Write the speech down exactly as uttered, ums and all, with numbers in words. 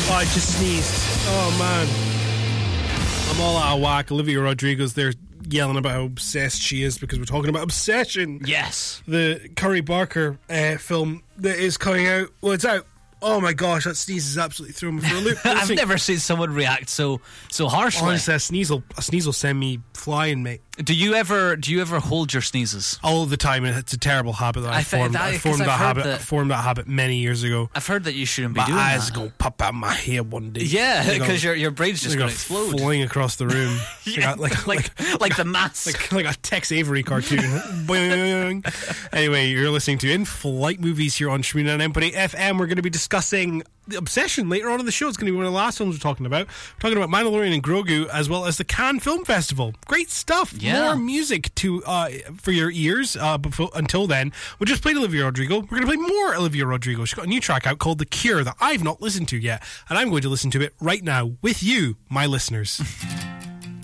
Oh, I just sneezed. Oh, man. I'm all out of whack. Olivia Rodrigo's there yelling about how obsessed she is because we're talking about Obsession. Yes. The Curry Barker uh, film that is coming out. Well, it's out. Oh my gosh, that sneeze is absolutely throwing me for a loop. I've never seen someone react so so harshly. Honestly, a sneeze will, a sneeze will send me flying, mate. Do you ever do you ever hold your sneezes? All the time, and it's a terrible habit that I, I formed. That, I formed that habit. That, I formed that habit many years ago. I've heard that you shouldn't be my doing that. My eyes are going to pop out my head one day. Yeah, because your your brain's just going to explode, flying across the room. yeah, like, like, like like the mask, like, like a Tex Avery cartoon. Anyway, you're listening to In Flight Movies here on Shrina and Empathy F M. We're going to be discussing Obsession later on in the show. It's going to be one of the last films we're talking about. We're talking about Mandalorian and Grogu, as well as the Cannes Film Festival. Great stuff. Yeah. More music to uh, for your ears. Uh, before, until then, we just played Olivia Rodrigo. We're going to play more Olivia Rodrigo. She's got a new track out called The Cure that I've not listened to yet, and I'm going to listen to it right now with you, my listeners.